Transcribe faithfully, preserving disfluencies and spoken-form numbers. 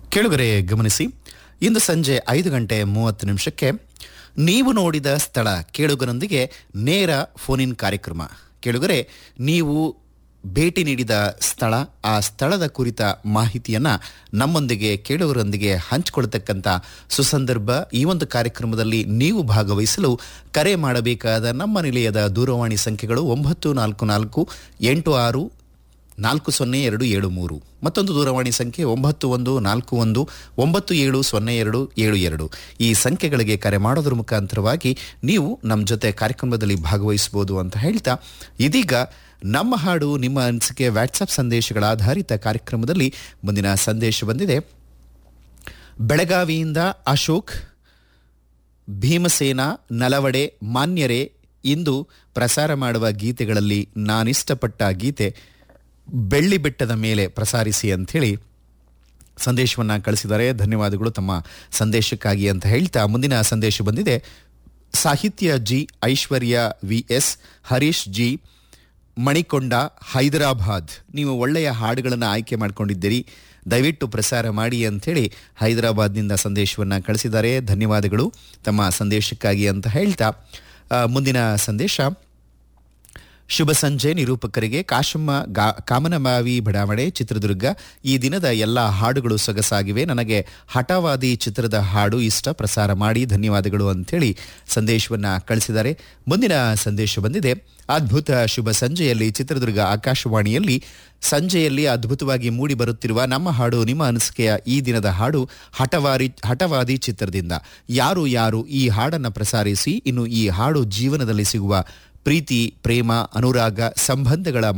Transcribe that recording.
ಕೇಳುಗರೆ ಗಮನಿಸಿ, ಇಂದು ಸಂಜೆ ಐದು ಗಂಟೆ ಮೂವತ್ತು ನಿಮಿಷಕ್ಕೆ ನೀವು ನೋಡಿದ ಸ್ಥಳ ಕೇಳುಗರೊಂದಿಗೆ ನೇರ ಫೋನ್ ಇನ್ ಕಾರ್ಯಕ್ರಮ. ಕೇಳುಗರೆ, ನೀವು ಭೇಟಿ ನೀಡಿದ ಸ್ಥಳ, ಆ ಸ್ಥಳದ ಕುರಿತ ಮಾಹಿತಿಯನ್ನು ನಮ್ಮೊಂದಿಗೆ ಕೇಳುಗರೊಂದಿಗೆ ಹಂಚಿಕೊಳ್ತಕ್ಕಂಥ ಸುಸಂದರ್ಭ. ಈ ಒಂದು ಕಾರ್ಯಕ್ರಮದಲ್ಲಿ ನೀವು ಭಾಗವಹಿಸಲು ಕರೆ ಮಾಡಬೇಕಾದ ನಮ್ಮ ನಿಲಯದ ದೂರವಾಣಿ ಸಂಖ್ಯೆಗಳು ಒಂಬತ್ತು ನಾಲ್ಕು ನಾಲ್ಕು ಎಂಟು ಆರು ನಾಲ್ಕು ಸೊನ್ನೆ ಎರಡು ಏಳು ಮೂರು, ಮತ್ತೊಂದು ದೂರವಾಣಿ ಸಂಖ್ಯೆ ಒಂಬತ್ತು ಒಂದು ನಾಲ್ಕು ಒಂದು ಒಂಬತ್ತು ಏಳು ಸೊನ್ನೆ ಎರಡು ಏಳು ಎರಡು. ಈ ಸಂಖ್ಯೆಗಳಿಗೆ ಕರೆ ಮಾಡೋದ್ರ ಮುಖಾಂತರವಾಗಿ ನೀವು ನಮ್ಮ ಜೊತೆ ಕಾರ್ಯಕ್ರಮದಲ್ಲಿ ಭಾಗವಹಿಸಬಹುದು ಅಂತ ಹೇಳ್ತಾ, ಇದೀಗ ನಮ್ಮ ಹಾಡು ನಿಮ್ಮ ಅನಿಸಿಕೆ ವಾಟ್ಸಪ್ ಸಂದೇಶಗಳ ಆಧಾರಿತ ಕಾರ್ಯಕ್ರಮದಲ್ಲಿ ಮುಂದಿನ ಸಂದೇಶ ಬಂದಿದೆ. ಬೆಳಗಾವಿಯಿಂದ ಅಶೋಕ್, ಭೀಮಸೇನ, ನಲವಡೆ, ಮಾನ್ಯರೇ, ಇಂದು ಪ್ರಸಾರ ಮಾಡುವ ಗೀತೆಗಳಲ್ಲಿ ನಾನಿಷ್ಟಪಟ್ಟ ಗೀತೆ ಬೆಳ್ಳಿ ಬೆಟ್ಟದ ಮೇಲೆ ಪ್ರಸಾರಿಸಿ ಅಂಥೇಳಿ ಸಂದೇಶವನ್ನು ಕಳಿಸಿದ್ದಾರೆ. ಧನ್ಯವಾದಗಳು ತಮ್ಮ ಸಂದೇಶಕ್ಕಾಗಿ ಅಂತ ಹೇಳ್ತಾ, ಮುಂದಿನ ಸಂದೇಶ ಬಂದಿದೆ. ಸಾಹಿತ್ಯ ಜಿ, ಐಶ್ವರ್ಯ V S, Harish G, ಮಣಿಕೊಂಡ, Hyderabad. ನೀವು ಒಳ್ಳೆಯ ಹಾಡುಗಳನ್ನು ಆಯ್ಕೆ ಮಾಡಿಕೊಂಡಿದ್ದೀರಿ, ದಯವಿಟ್ಟು ಪ್ರಸಾರ ಮಾಡಿ ಅಂಥೇಳಿ ಹೈದರಾಬಾದ್ನಿಂದ ಸಂದೇಶವನ್ನು ಕಳಿಸಿದ್ದಾರೆ. ಧನ್ಯವಾದಗಳು ತಮ್ಮ ಸಂದೇಶಕ್ಕಾಗಿ ಅಂತ ಹೇಳ್ತಾ, ಮುಂದಿನ ಸಂದೇಶ. ಶುಭ ಸಂಜೆ ನಿರೂಪಕರಿಗೆ. ಕಾಶಮ್ಮ, ಗಾ ಕಾಮನಮಾವಿ ಬಡಾವಣೆ, ಚಿತ್ರದುರ್ಗ. ಈ ದಿನದ ಎಲ್ಲ ಹಾಡುಗಳು ಸೊಗಸಾಗಿವೆ. ನನಗೆ ಹಠವಾದಿ ಚಿತ್ರದ ಹಾಡು ಇಷ್ಟ, ಪ್ರಸಾರ ಮಾಡಿ, ಧನ್ಯವಾದಗಳು ಅಂಥೇಳಿ ಸಂದೇಶವನ್ನು ಕಳಿಸಿದ್ದಾರೆ. ಮುಂದಿನ ಸಂದೇಶ ಬಂದಿದೆ. ಅದ್ಭುತ ಶುಭ ಸಂಜೆಯಲ್ಲಿ ಚಿತ್ರದುರ್ಗ ಆಕಾಶವಾಣಿಯಲ್ಲಿ ಸಂಜೆಯಲ್ಲಿ ಅದ್ಭುತವಾಗಿ ಮೂಡಿ ಬರುತ್ತಿರುವ ನಮ್ಮ ಹಾಡು ನಿಮ್ಮ ಅನಿಸಿಕೆಯ ಈ ದಿನದ ಹಾಡು ಹಠವಾರಿ ಹಠವಾದಿ ಚಿತ್ರದಿಂದ. ಯಾರು ಯಾರು ಈ ಹಾಡನ್ನು ಪ್ರಸಾರಿಸಿ. ಇನ್ನು ಈ ಹಾಡು ಜೀವನದಲ್ಲಿ ಸಿಗುವ ಪ್ರೀತಿ, ಪ್ರೇಮ, ಅನುರಾಗ, ಸಂಬಂಧಗಳ